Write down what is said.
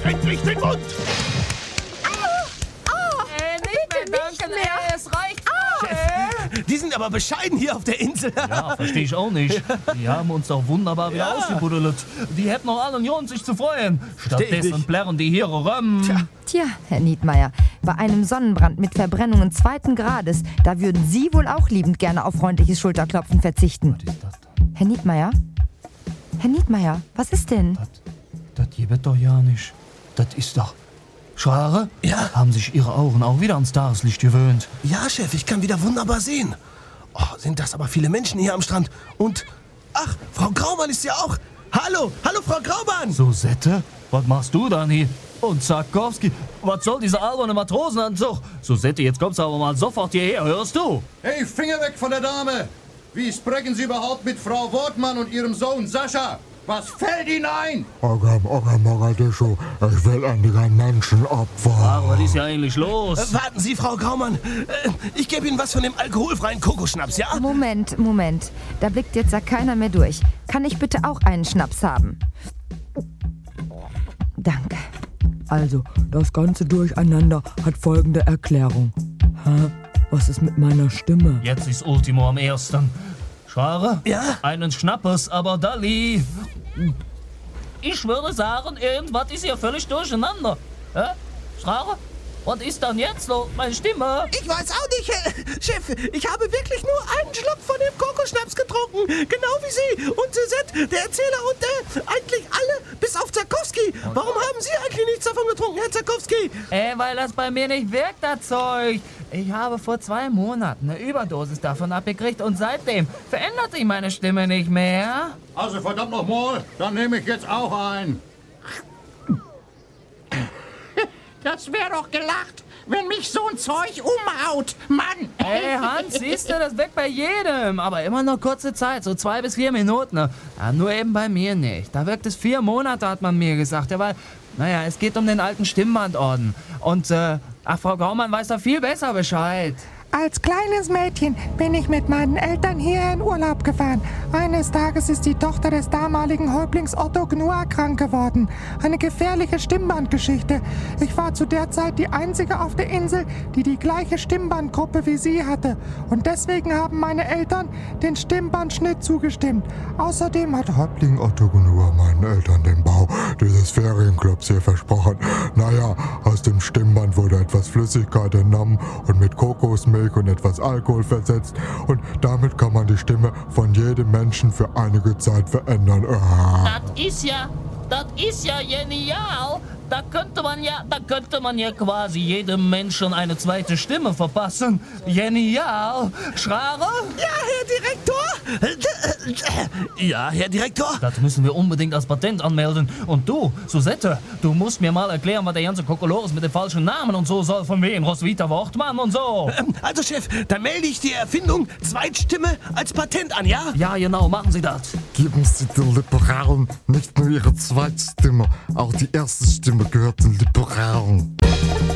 endlich den Mund! Nicht mehr, danke. Es reicht. Die sind aber bescheiden hier auf der Insel. Ja, verstehe ich auch nicht. Die haben uns doch wunderbar wieder ausgebuddelt. Die hätten noch allen Grund, sich zu freuen. Stattdessen plärren die hier rum. Tja, Herr Niedmeyer, bei einem Sonnenbrand mit Verbrennungen 2. Grades, da würden Sie wohl auch liebend gerne auf freundliches Schulterklopfen verzichten. Was ist das denn? Herr Niedmeyer? Herr Niedmeyer, was ist denn? Das gibt doch ja nicht. Das ist doch... Schware? Ja? Haben sich Ihre Augen auch wieder ans Tageslicht gewöhnt? Ja, Chef, ich kann wieder wunderbar sehen. Oh, sind das aber viele Menschen hier am Strand. Und, ach, Frau Graumann ist ja auch. Hallo, Frau Graumann. Susette? Was machst du dann hier? Und Zarkowski, was soll dieser alberne Matrosenanzug? Susette, jetzt kommst du aber mal sofort hierher, hörst du? Hey, Finger weg von der Dame! Wie sprechen Sie überhaupt mit Frau Wortmann und ihrem Sohn Sascha? Was fällt Ihnen ein? Mogadischu, ich will an die Menschen opfern. Ach, was ist ja eigentlich los? Warten Sie, Frau Graumann. Ich gebe Ihnen was von dem alkoholfreien Kokoschnaps, ja? Moment. Da blickt jetzt ja keiner mehr durch. Kann ich bitte auch einen Schnaps haben? Danke. Also, das ganze Durcheinander hat folgende Erklärung. Was ist mit meiner Stimme? Jetzt ist Ultimo am ersten. Schware? Ja? Einen Schnappes, aber Dalli. Ich würde sagen, irgendwas ist hier völlig durcheinander. Schware? Was ist dann jetzt so? Meine Stimme? Ich weiß auch nicht, Chef. Ich habe wirklich nur einen Schluck von dem Kokoschnaps getrunken. Genau wie Sie und Suzette, der Erzähler und eigentlich alle, bis auf Zarkowski. Warum haben Sie eigentlich nichts davon getrunken, Herr Zarkowski? Weil das bei mir nicht wirkt, das Zeug. Ich habe vor 2 Monaten eine Überdosis davon abgekriegt und seitdem verändert sich meine Stimme nicht mehr. Also verdammt nochmal, dann nehme ich jetzt auch ein. Das wäre doch gelacht, wenn mich so ein Zeug umhaut, Mann! Ey, Hans, siehst du, das wirkt bei jedem. Aber immer nur kurze Zeit, so 2 bis 4 Minuten. Ja, nur eben bei mir nicht. Da wirkt es 4 Monate, hat man mir gesagt. Ja, weil, naja, es geht um den alten Stimmbandorden. Und, Frau Graumann weiß da viel besser Bescheid. Als kleines Mädchen bin ich mit meinen Eltern hier in Urlaub gefahren. Eines Tages ist die Tochter des damaligen Häuptlings Otto Gnua krank geworden. Eine gefährliche Stimmbandgeschichte. Ich war zu der Zeit die einzige auf der Insel, die die gleiche Stimmbandgruppe wie sie hatte. Und deswegen haben meine Eltern den Stimmbandschnitt zugestimmt. Außerdem hat Häuptling Otto Gnua meinen Eltern den Bau dieses Ferienclubs hier versprochen. Naja, aus dem Stimmband wurde etwas Flüssigkeit entnommen und mit Kokosmilch und etwas Alkohol versetzt. Und damit kann man die Stimme von jedem Menschen für einige Zeit verändern. Das ist ja genial. Da könnte man ja quasi jedem Menschen eine zweite Stimme verpassen. Genial. Schrare? Ja, Herr Direktor. Ja, Herr Direktor. Das müssen wir unbedingt als Patent anmelden. Und du, Susette, du musst mir mal erklären, was der ganze Kokolores mit den falschen Namen und so soll. Von wem? Roswitha Wortmann und so. Also, Chef, dann melde ich die Erfindung Zweitstimme als Patent an, ja? Ja, genau, machen Sie das. Geben Sie den Liberalen nicht nur ihre Zweitstimme, auch die erste Stimme gehört den Liberalen.